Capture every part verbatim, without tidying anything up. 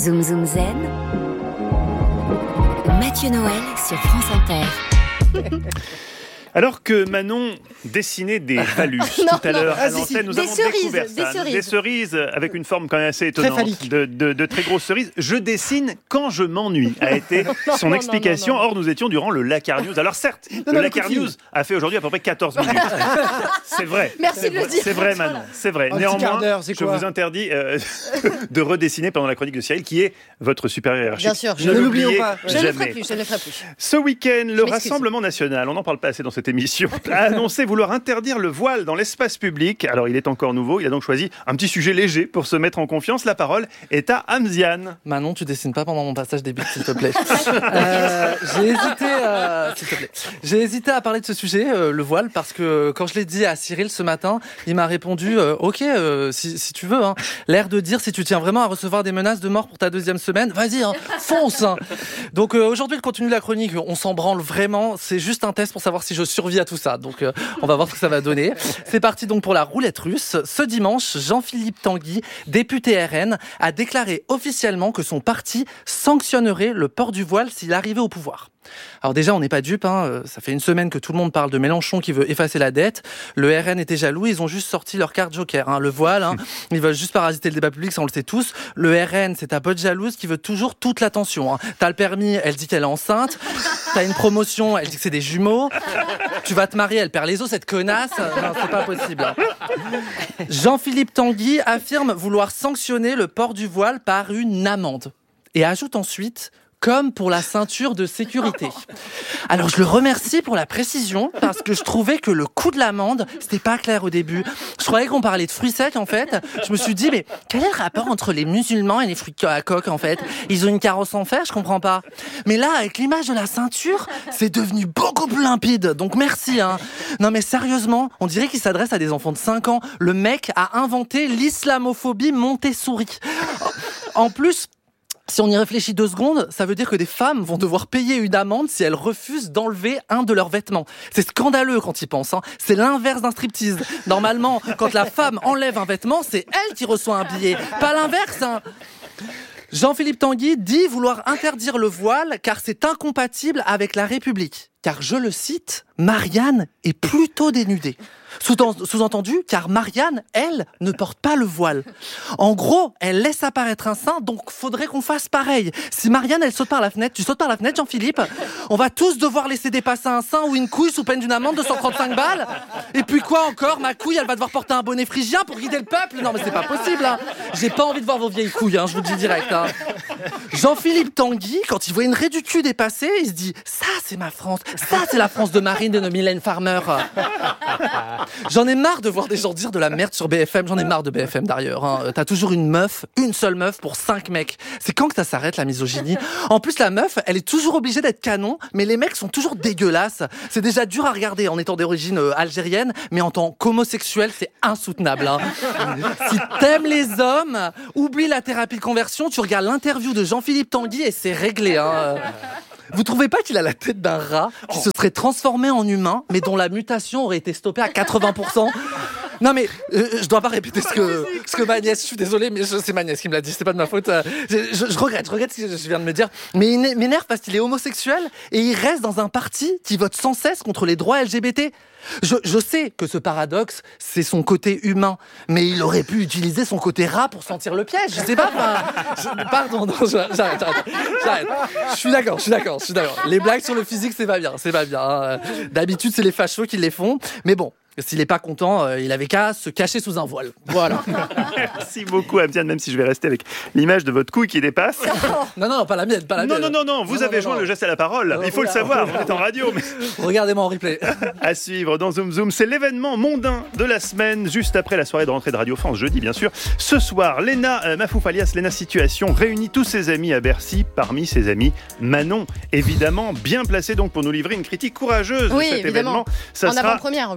Zoom Zoom Zen, Mathieu Noël sur France Inter. Alors que Manon dessinait des phallus non, tout à non, l'heure ah, à si, l'antenne, si. nous Des avons cerises, découvert des ça. cerises. Des cerises avec une forme quand même assez étonnante, de, de, de très grosses cerises. Je dessine quand je m'ennuie, a été non, son non, explication. non, non, non. Or, nous étions durant le Lakar News. Alors certes, non, le non, Lakar continue. News a fait aujourd'hui à peu près quatorze minutes. C'est vrai. Merci c'est de le vrai, dire. C'est vrai, Manon. C'est vrai. Un petit quart Néanmoins, d'heure, c'est je quoi vous interdis euh, de redessiner pendant la chronique de Cyril, qui est votre supérieur hiérarchique. Bien sûr, je ne ne l'oublions l'oublions pas. pas. Je ne le Jamais. ferai plus, je ne le ferai plus. Ce week-end, le m'excuse. Rassemblement national, on n'en parle pas assez dans cette émission, a annoncé vouloir interdire le voile dans l'espace public. Alors, il est encore nouveau, il a donc choisi un petit sujet léger pour se mettre en confiance. La parole est à Hamziane. Manon, tu dessines pas pendant mon passage des buts, s'il te plaît. Euh, j'ai hésité, euh, s'il te plaît. J'ai hésité à parler de ce sujet, euh, le voile, parce que quand je l'ai dit à Cyril ce matin, il m'a répondu euh, OK, euh, si, si tu veux. Hein. L'air de dire si tu tiens vraiment à recevoir des menaces de mort pour ta deuxième semaine, vas-y, hein, fonce. Hein. Donc euh, aujourd'hui, le contenu de la chronique, on s'en branle vraiment. C'est juste un test pour savoir si je survis à tout ça. Donc euh, on va voir ce que ça va donner. C'est parti donc pour la roulette russe. Ce dimanche, Jean-Philippe Tanguy, député R N, a déclaré officiellement que son parti sanctionnerait le port du voile s'il arrivait au pouvoir. Alors déjà, on n'est pas dupes, hein. Ça fait une semaine que tout le monde parle de Mélenchon qui veut effacer la dette. Le R N était jaloux, ils ont juste sorti leur carte joker, hein. Le voile, hein. Ils veulent juste parasiter le débat public, ça on le sait tous. Le R N, c'est ta pote jalouse qui veut toujours toute l'attention, hein. T'as le permis, elle dit qu'elle est enceinte. T'as une promotion, elle dit que c'est des jumeaux. Tu vas te marier, elle perd les os, cette connasse. Non, c'est pas possible. Hein. Jean-Philippe Tanguy affirme vouloir sanctionner le port du voile par une amende. Et ajoute ensuite... comme pour la ceinture de sécurité. Alors je le remercie pour la précision, parce que je trouvais que le coût de l'amende, c'était pas clair au début. Je croyais qu'on parlait de fruits secs en fait. Je me suis dit, mais quel est le rapport entre les musulmans et les fruits à coque en fait ? Ils ont une carrosse en fer, je comprends pas. Mais là, avec l'image de la ceinture, c'est devenu beaucoup plus limpide, donc merci. Hein. Non mais sérieusement, on dirait qu'il s'adresse à des enfants de cinq ans. Le mec a inventé l'islamophobie Montessori. En plus... si on y réfléchit deux secondes, ça veut dire que des femmes vont devoir payer une amende si elles refusent d'enlever un de leurs vêtements. C'est scandaleux quand ils pensent. Hein. C'est l'inverse d'un striptease. Normalement, quand la femme enlève un vêtement, c'est elle qui reçoit un billet, pas l'inverse. Hein. Jean-Philippe Tanguy dit vouloir interdire le voile car c'est incompatible avec la République. Car, je le cite, Marianne est plutôt dénudée. Sous-entendu, car Marianne, elle, ne porte pas le voile. En gros, elle laisse apparaître un sein, donc faudrait qu'on fasse pareil. Si Marianne, elle saute par la fenêtre, tu sautes par la fenêtre, Jean-Philippe, on va tous devoir laisser dépasser un sein ou une couille sous peine d'une amende de cent trente-cinq balles. Et puis quoi encore, ma couille, elle va devoir porter un bonnet phrygien pour guider le peuple. Non mais c'est pas possible, hein. J'ai pas envie de voir vos vieilles couilles, hein, je vous le dis direct. Hein. Jean-Philippe Tanguy, quand il voit une raie du cul dépasser, il se dit « ça, c'est ma France. Ça, c'est la France de Marine et de Mylène Farmer. » J'en ai marre de voir des gens dire de la merde sur B F M. J'en ai marre de B F M d'ailleurs. Hein. T'as toujours une meuf, une seule meuf pour cinq mecs. C'est quand que ça s'arrête la misogynie ? En plus, la meuf, elle est toujours obligée d'être canon, mais les mecs sont toujours dégueulasses. C'est déjà dur à regarder en étant d'origine euh, algérienne, mais en tant qu'homosexuel, c'est insoutenable. Hein. Si t'aimes les hommes, oublie la thérapie de conversion, tu regardes l'interview de Jean-Philippe Tanguy et c'est réglé. Hein. Vous trouvez pas qu'il a la tête d'un rat qui se serait transformé en humain, mais dont la mutation aurait été stoppée à quatre-vingts pour cent ? Non mais euh, je dois pas répéter ce que ce que ma nièce, je suis désolé, mais je, c'est ma nièce qui me l'a dit, c'est pas de ma faute. Je, je, je regrette, je regrette ce que je viens de me dire. Mais il m'énerve parce qu'il est homosexuel et il reste dans un parti qui vote sans cesse contre les droits L G B T. Je, je sais que ce paradoxe, c'est son côté humain, mais il aurait pu utiliser son côté rat pour sentir le piège. Je sais pas. Je, pardon, non, j'arrête, j'arrête, j'arrête. Je suis d'accord, je suis d'accord, je suis d'accord. Les blagues sur le physique, c'est pas bien, c'est pas bien. Hein. D'habitude, c'est les fachos qui les font, mais bon. S'il n'est pas content, euh, il avait qu'à se cacher sous un voile. Voilà. Merci beaucoup, Hamziane, même si je vais rester avec l'image de votre couille qui dépasse. Non, non, non, pas la mienne, pas la Non, mienne. non, non, non, vous non, avez non, joint non. le geste à la parole. Non, Il faut voilà. le savoir, on est en radio. Mais... regardez-moi en replay. À suivre dans Zoom Zoom, c'est l'événement mondain de la semaine, juste après la soirée de rentrée de Radio France, jeudi bien sûr. Ce soir, Léna euh, Mafouf alias Léna Situation réunit tous ses amis à Bercy. Parmi ses amis, Manon, évidemment, bien placée donc pour nous livrer une critique courageuse Oui, de cet évidemment. événement. Ça En sera, avant-première en plus. ça sera dans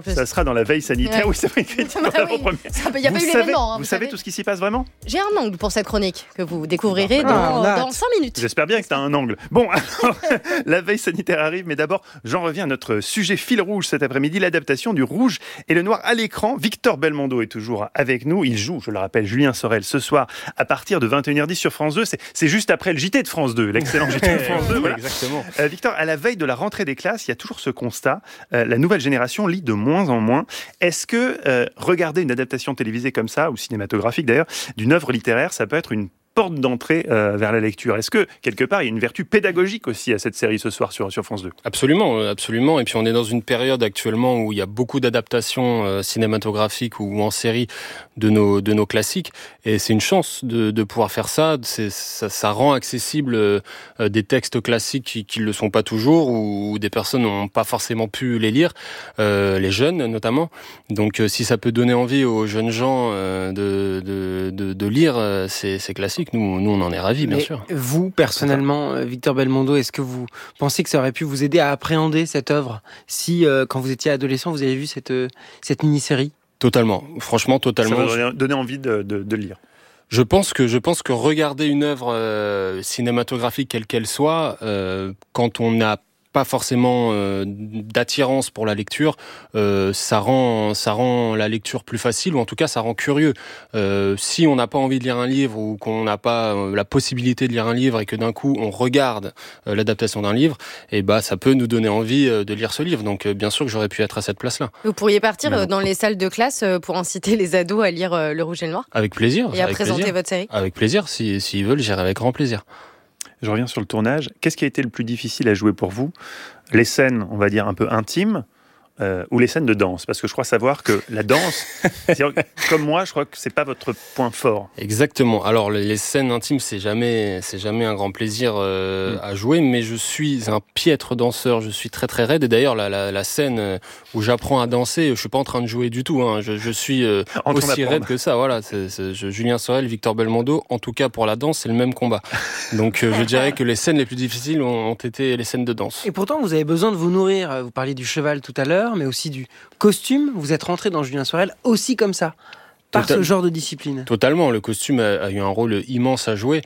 dans la veille sanitaire. Ouais. Oui, c'est vrai, une critique Bah pour oui, l'avant-première. Il n'y a Vous pas eu savez- l'événement. hein, Vous vous savez savez. tout ce qui s'y passe vraiment? J'ai un angle pour cette chronique que vous découvrirez Ah, dans, là. dans cinq minutes. J'espère bien que tu as un angle. Bon, alors, la veille sanitaire arrive, mais d'abord, j'en reviens à notre sujet fil rouge cet après-midi, l'adaptation du rouge et le noir à l'écran. Victor Belmondo est toujours avec nous. Il joue, je le rappelle, Julien Sorel ce soir à partir de vingt et une heures dix sur France deux. C'est, c'est juste après le J T de France deux, l'excellent J T de France deux. Voilà. Exactement. Euh, Victor, à la veille de la rentrée des classes, il y a toujours ce constat. Euh, la nouvelle génération lit de moins en moins. Est-ce que euh, regarder une adaptation télévisée comme ça, ou cinématographique d'ailleurs, d'une œuvre littéraire, ça peut être une porte d'entrée euh, vers la lecture? Est-ce que, quelque part, il y a une vertu pédagogique aussi à cette série ce soir sur, sur France deux? Absolument, absolument. Et puis on est dans une période actuellement où il y a beaucoup d'adaptations euh, cinématographiques ou en série de nos de nos classiques. Et c'est une chance de, de pouvoir faire ça. C'est, ça. Ça rend accessible euh, des textes classiques qui, qui le sont pas toujours, ou, ou des personnes n'ont pas forcément pu les lire, euh, les jeunes notamment. Donc euh, si ça peut donner envie aux jeunes gens euh, de, de, de, de lire euh, ces, ces classiques, Nous, nous, on en est ravis, bien Mais sûr. Vous, personnellement, Victor Belmondo, est-ce que vous pensez que ça aurait pu vous aider à appréhender cette œuvre si, euh, quand vous étiez adolescent, vous avez vu cette, euh, cette mini-série? Totalement. Franchement, Ça totalement. va donner, donner envie de, de, de lire. Je pense que je pense que regarder une œuvre euh, cinématographique quelle qu'elle soit, euh, quand on n'a pas forcément euh, d'attirance pour la lecture, euh, ça rend ça rend la lecture plus facile, ou en tout cas ça rend curieux. Euh, si on n'a pas envie de lire un livre, ou qu'on n'a pas euh, la possibilité de lire un livre, et que d'un coup on regarde euh, l'adaptation d'un livre, et bah ça peut nous donner envie euh, de lire ce livre. Donc euh, bien sûr que j'aurais pu être à cette place-là. Vous pourriez partir Mais euh, non. dans les salles de classe euh, pour inciter les ados à lire euh, Le Rouge et le Noir Avec plaisir. et à avec présenter plaisir. votre série. Avec plaisir. Si s'ils veulent, j'irai avec grand plaisir. Je reviens sur le tournage. Qu'est-ce qui a été le plus difficile à jouer pour vous? Les scènes, on va dire, un peu intimes, euh, ou les scènes de danse? Parce que je crois savoir que la danse, c'est- comme moi, je crois que c'est pas votre point fort. Exactement. Alors les les scènes intimes, c'est jamais, c'est jamais un grand plaisir euh, Mm. à jouer, mais je suis un piètre danseur. Je suis très très raide. Et d'ailleurs, la, la, la scène où j'apprends à danser, je suis pas en train de jouer du tout. Hein. Je, je suis euh, En train aussi d'apprendre. raide que ça. Voilà. C'est, c'est, je- Julien Sorel, Victor Belmondo. En tout cas pour la danse, c'est le même combat. Donc euh, je dirais que les scènes les plus difficiles ont, ont été les scènes de danse. Et pourtant, vous avez besoin de vous nourrir. Vous parliez du cheval tout à l'heure, mais aussi du costume. Vous êtes rentré dans Julien Sorel aussi comme ça, par Total- ce genre de discipline. Totalement, le costume a, a eu un rôle immense à jouer.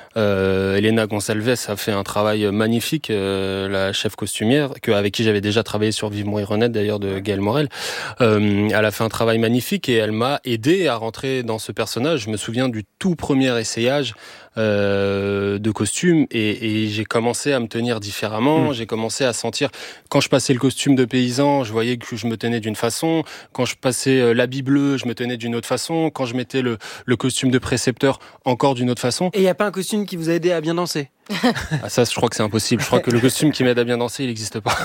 Euh, Elena Gonçalves a fait un travail magnifique, euh, la chef costumière, que, avec qui j'avais déjà travaillé sur Vive Mourir Renette, d'ailleurs, de Gaël Morel. Euh, elle a fait un travail magnifique et elle m'a aidé à rentrer dans ce personnage. Je me souviens du tout premier essayage euh, de costume, et, et j'ai commencé à me tenir différemment. Mmh. J'ai commencé à sentir, quand je passais le costume de paysan, je voyais que je me tenais d'une façon. Quand je passais euh, l'habit bleu, je me tenais d'une autre façon. Quand je mettais le, le costume de précepteur, encore d'une autre façon. Et il n'y a pas un costume qui vous a aidé à bien danser? Ah, ça, je crois que c'est impossible. Je crois que le costume qui m'aide à bien danser, il n'existe pas.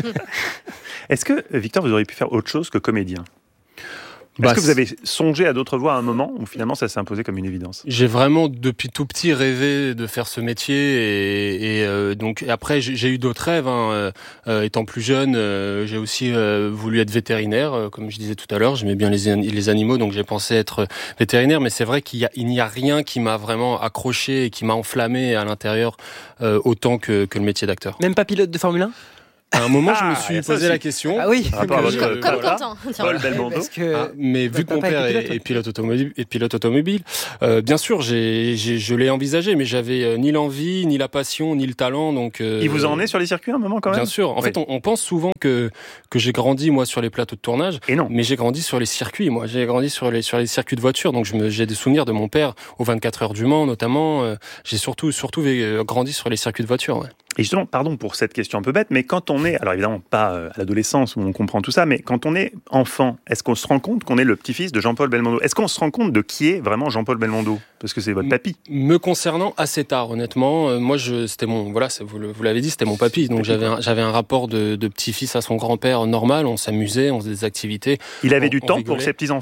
Est-ce que, Victor, vous auriez pu faire autre chose que comédien? Bah, Est-ce que vous avez songé à d'autres voies à un moment, ou finalement ça s'est imposé comme une évidence? J'ai vraiment depuis tout petit rêvé de faire ce métier, et, et euh, donc après j'ai, j'ai eu d'autres rêves. Hein. Euh, euh, étant plus jeune, euh, j'ai aussi euh, voulu être vétérinaire, euh, comme je disais tout à l'heure. J'aimais bien les, les animaux, donc j'ai pensé être vétérinaire. Mais c'est vrai qu'il y a, il n'y a rien qui m'a vraiment accroché et qui m'a enflammé à l'intérieur euh, autant que, que le métier d'acteur. Même pas pilote de Formule un? À un moment, Ah, je me il y suis a ça posé aussi. la question. Ah oui. Par rapport à que votre- je- Comme, comme voilà. Quentin. tiens. Paul Belmondo. Parce que... Ah, mais vu votre que mon papa père était est, pilote, est pilote automobile, est pilote automobile euh, bien sûr, j'ai, j'ai, je l'ai envisagé, mais j'avais euh, ni l'envie, ni la passion, ni le talent. Donc, euh, Il vous a emmené sur les circuits à un moment quand même? Bien sûr. En Oui. fait, on, on pense souvent que que j'ai grandi moi sur les plateaux de tournage, Et non. mais j'ai grandi sur les circuits. Moi, j'ai grandi sur les sur les circuits de voiture. Donc, je me, j'ai des souvenirs de mon père aux vingt-quatre heures du Mans, notamment. Euh, j'ai surtout surtout euh, grandi sur les circuits de voiture. Ouais. Et justement, pardon pour cette question un peu bête, mais quand on est, alors évidemment pas euh, à l'adolescence où on comprend tout ça, mais quand on est enfant, est-ce qu'on se rend compte qu'on est le petit-fils de Jean-Paul Belmondo? Est-ce qu'on se rend compte de qui est vraiment Jean-Paul Belmondo? Parce que c'est votre papy. Me concernant assez tard, honnêtement, euh, moi, je, c'était mon, voilà, c'est, vous, le- vous l'avez dit, c'était mon papy. Donc j'avais, un, j'avais un rapport de, de petit-fils à son grand-père normal. On s'amusait, on faisait des activités. Il avait On- du on temps rigolait. pour ses petits-enfants?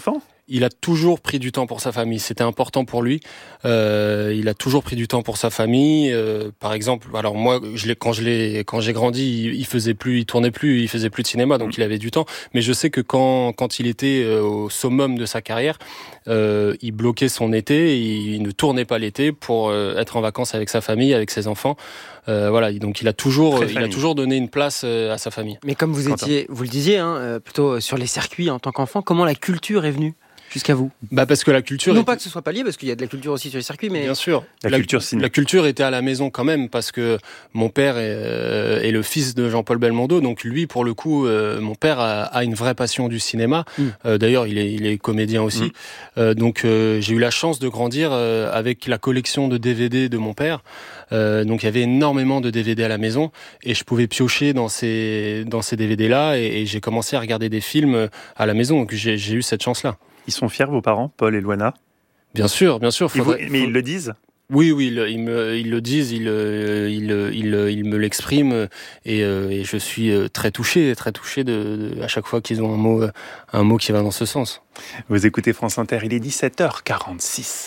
il a toujours pris du temps pour sa famille. C'était important pour lui. Euh, il a toujours pris du temps pour sa famille. Euh, par exemple, alors moi, je l'ai, quand je l'ai, quand j'ai grandi, il, il faisait plus, il tournait plus, il faisait plus de cinéma, donc mmh. il avait du temps. Mais je sais que quand quand il était euh, au summum de sa carrière, euh, il bloquait son été, il, il ne tournait pas l'été pour euh, être en vacances avec sa famille, avec ses enfants. Euh, voilà, donc il a toujours, euh, il a toujours donné une place euh, à sa famille. Mais comme vous étiez, vous le disiez, hein, euh, plutôt sur les circuits en tant qu'enfant, comment la culture est venue jusqu'à vous? Bah parce que la culture... Non était... pas que ce soit pas lié, parce qu'il y a de la culture aussi sur les circuits, mais... Bien sûr. La, la culture ciné. La culture était à la maison quand même, parce que mon père est, euh, est le fils de Jean-Paul Belmondo, donc lui, pour le coup, euh, mon père a, a une vraie passion du cinéma. Mm. Euh, d'ailleurs, il est, il est comédien aussi. Mm. Euh, donc euh, j'ai eu la chance de grandir euh, avec la collection de D V D de mon père. Euh, donc il y avait énormément de D V D à la maison, et je pouvais piocher dans ces, dans ces D V D-là, et, et j'ai commencé à regarder des films à la maison, donc j'ai, j'ai eu cette chance-là. Ils sont fiers, vos parents, Paul et Loana? Bien sûr, bien sûr. Faudrait, vous, mais faut... ils le disent? Oui, oui, ils, ils, me, ils le disent, ils, ils, ils, ils me l'expriment, et, et je suis très touché, très touché de, de, à chaque fois qu'ils ont un mot, un mot qui va dans ce sens. Vous écoutez France Inter, il est dix-sept heures quarante-six.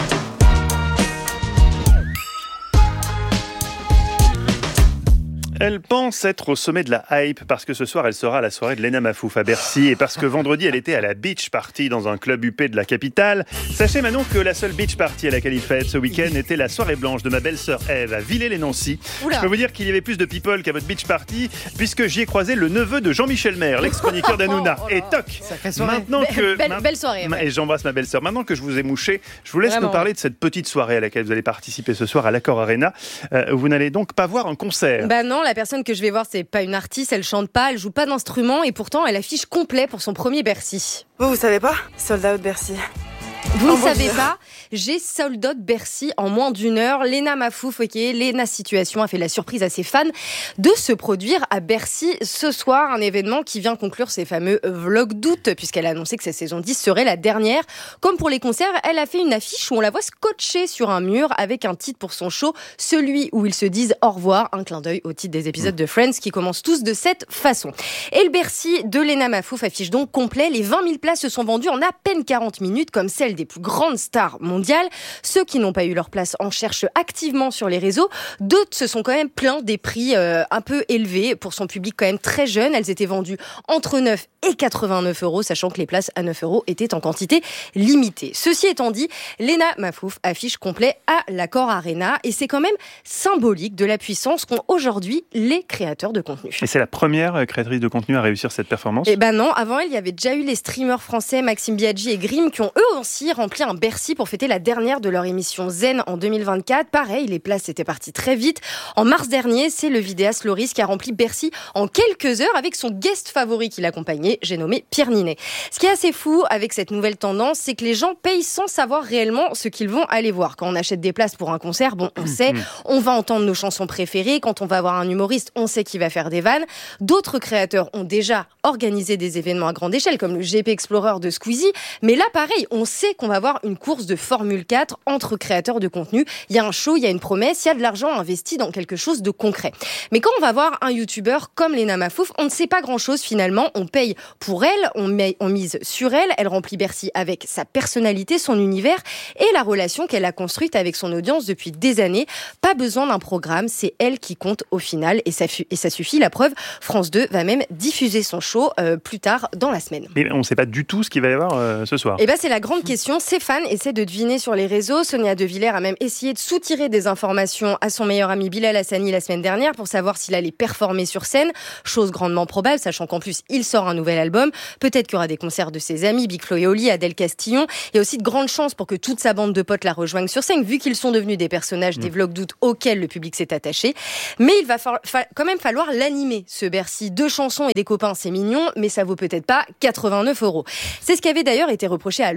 Elle pense être au sommet de la hype parce que ce soir, elle sera à la soirée de Lena Mafouf à Bercy et parce que vendredi, elle était à la beach party dans un club huppé de la capitale. Sachez Manon que la seule beach party à laquelle il fête ce week-end était la soirée blanche de ma belle-sœur Ève à Villers-les-Nancy. Oula. Je peux vous dire qu'il y avait plus de people qu'à votre beach party puisque j'y ai croisé le neveu de Jean-Michel Maire, l'ex-chroniqueur d'Hanouna. Oh, oh et toc, maintenant que... Belle, belle, belle soirée. Ouais. Et j'embrasse ma belle-sœur. Maintenant que je vous ai mouché, je vous laisse Vraiment. nous parler de cette petite soirée à laquelle vous allez participer ce soir à l'Accor Arena. Euh, vous n'allez donc pas voir un concert. Bah non, la personne que je vais voir, c'est pas une artiste, elle chante pas, elle joue pas d'instrument et pourtant elle affiche complet pour son premier Bercy. Vous, vous savez pas? Sold out Bercy. Vous ne savez pas, j'ai sold out Bercy en moins d'une heure. Lena Mafouf, ok, Lena Situation a fait la surprise à ses fans de se produire à Bercy ce soir. Un événement qui vient conclure ses fameux vlogs d'août, puisqu'elle a annoncé que sa saison dix serait la dernière. Comme pour les concerts, elle a fait une affiche où on la voit scotchée sur un mur avec un titre pour son show, celui où ils se disent au revoir, un clin d'œil au titre des épisodes de Friends qui commencent tous de cette façon. Et le Bercy de Lena Mafouf affiche donc complet. Les vingt mille places se sont vendues en à peine quarante minutes, comme celle des plus grandes stars mondiales. Ceux qui n'ont pas eu leur place en cherchent activement sur les réseaux. D'autres se sont quand même plaints des prix euh, un peu élevés pour son public quand même très jeune. Elles étaient vendues entre neuf et quatre-vingt-neuf euros, sachant que les places à neuf euros étaient en quantité limitée. Ceci étant dit, Lena Mafouf affiche complet à l'Accor Arena et c'est quand même symbolique de la puissance qu'ont aujourd'hui les créateurs de contenu. Et c'est la première créatrice de contenu à réussir cette performance? Eh ben non, avant elle, il y avait déjà eu les streamers français Maxime Biaggi et Grimm qui ont eux aussi rempli un Bercy pour fêter la dernière de leur émission Zen en deux mille vingt-quatre. Pareil, les places étaient parties très vite. En mars dernier, c'est le vidéaste Loris qui a rempli Bercy en quelques heures avec son guest favori qui l'accompagnait, j'ai nommé Pierre Ninet. Ce qui est assez fou avec cette nouvelle tendance, c'est que les gens payent sans savoir réellement ce qu'ils vont aller voir. Quand on achète des places pour un concert, bon, on sait, on va entendre nos chansons préférées. Quand on va voir un humoriste, on sait qu'il va faire des vannes. D'autres créateurs ont déjà organisé des événements à grande échelle, comme le G P Explorer de Squeezie. Mais là, pareil, on sait qu'on va voir une course de Formule quatre entre créateurs de contenu. Il y a un show, il y a une promesse, il y a de l'argent investi dans quelque chose de concret. Mais quand on va voir un youtubeur comme Lena Mafouf, on ne sait pas grand-chose finalement. On paye pour elle, on, met, on mise sur elle. Elle remplit Bercy avec sa personnalité, son univers et la relation qu'elle a construite avec son audience depuis des années. Pas besoin d'un programme, c'est elle qui compte au final et ça, et ça suffit. La preuve, France deux va même diffuser son show euh, plus tard dans la semaine. Mais on ne sait pas du tout ce qu'il va y avoir euh, ce soir. Et ben c'est la grande question. Ses fans essaient de deviner sur les réseaux. Sonia De Villers a même essayé de soutirer des informations à son meilleur ami Bilal Hassani la semaine dernière pour savoir s'il allait performer sur scène. Chose grandement probable, sachant qu'en plus, il sort un nouvel album. Peut-être qu'il y aura des concerts de ses amis, Big Flo et Oli, Adèle Castillon. Il y a aussi de grandes chances pour que toute sa bande de potes la rejoignent sur scène, vu qu'ils sont devenus des personnages mmh. des vlogs d'août auxquels le public s'est attaché. Mais il va fa- fa- quand même falloir l'animer, ce Bercy. Deux chansons et des copains, c'est mignon, mais ça vaut peut-être pas quatre-vingt-neuf euros. C'est ce qui avait d'ailleurs été reproché à Loris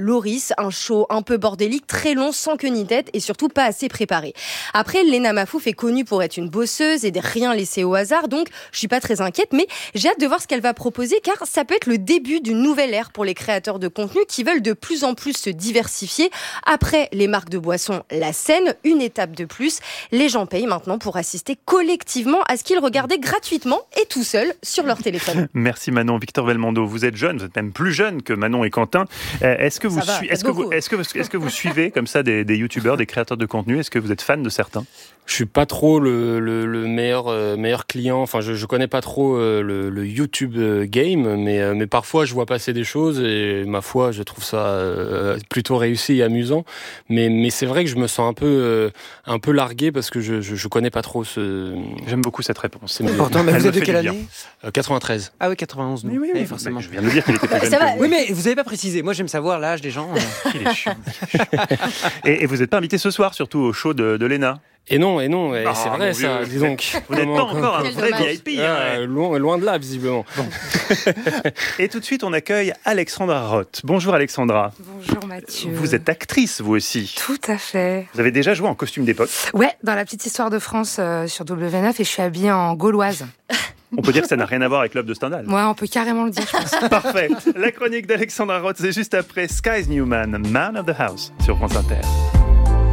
coulisses, un show un peu bordélique, très long, sans queue ni tête et surtout pas assez préparé. Après, Lena Mafouf est connue pour être une bosseuse et de rien laisser au hasard, donc je suis pas très inquiète, mais j'ai hâte de voir ce qu'elle va proposer car ça peut être le début d'une nouvelle ère pour les créateurs de contenu qui veulent de plus en plus se diversifier. Après les marques de boissons, la scène, une étape de plus. Les gens payent maintenant pour assister collectivement à ce qu'ils regardaient gratuitement et tout seuls sur leur téléphone. Merci Manon. Victor Belmondo, vous êtes jeune, vous êtes même plus jeune que Manon et Quentin. Euh, est-ce que vous, va, su- est-ce que vous, est-ce que vous, est-ce que vous suivez comme ça des, des youtubeurs, des créateurs de contenu? Est-ce que vous êtes fan de certains? Je suis pas trop le, le, le meilleur euh, meilleur client. Enfin, je, je connais pas trop euh, le, le YouTube euh, game, mais euh, mais parfois je vois passer des choses et ma foi, je trouve ça euh, plutôt réussi et amusant. Mais mais c'est vrai que je me sens un peu euh, un peu largué parce que je, je je connais pas trop ce. J'aime beaucoup cette réponse. C'est Pourtant, mais Elle vous me êtes de fait quelle du bien. année? euh, quatre-vingt-treize. Ah oui, quatre-vingt-onze. nous. Oui, oui, oui, Eh, forcément. Je viens de dire qu'il était plus jeune Ça que va. vous. Oui, mais vous n'avez pas précisé. Moi, j'aime savoir l'âge des gens. Il est chiant. et, et vous n'êtes pas invité ce soir, surtout au show de, de Lena. Et non, et non, et Ah, c'est mon vrai Dieu. ça. Dis donc. Vous n'êtes pas encore un Quel vrai dommage. V I P. Hein, Ah, ouais. loin, loin de là, visiblement. Et tout de suite, on accueille Alexandra Roth. Bonjour Alexandra. Bonjour Mathieu. Vous êtes actrice, vous aussi. Tout à fait. Vous avez déjà joué en costume d'époque. Ouais, dans la petite histoire de France euh, sur W neuf et je suis habillée en gauloise. On peut dire que ça n'a rien à voir avec Club de Stendhal. Ouais, on peut carrément le dire, je pense. Parfait. La chronique d'Alexandra Roth, c'est juste après Skies Newman, Man of the House, sur France Inter.